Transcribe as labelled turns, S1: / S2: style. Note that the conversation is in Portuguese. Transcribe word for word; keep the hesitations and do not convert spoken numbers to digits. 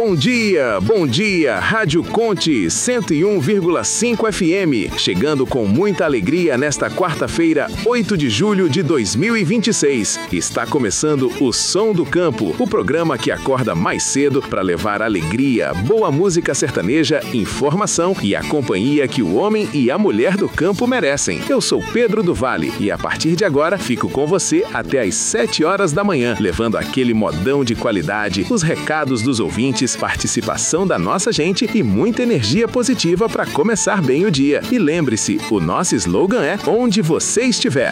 S1: Bom dia, bom dia, Rádio Conte cento e um vírgula cinco F M, chegando com muita alegria nesta quarta-feira, oito de julho de dois mil e vinte e seis. Está começando o Som do Campo, o programa que acorda mais cedo para levar alegria, boa música sertaneja, informação e a companhia que o homem e a mulher do campo merecem. Eu sou Pedro do Vale e a partir de agora fico com você até às sete horas da manhã, levando aquele modão de qualidade, os recados dos ouvintes, participação da nossa gente e muita energia positiva para começar bem o dia. E lembre-se, o nosso slogan é Onde Você Estiver.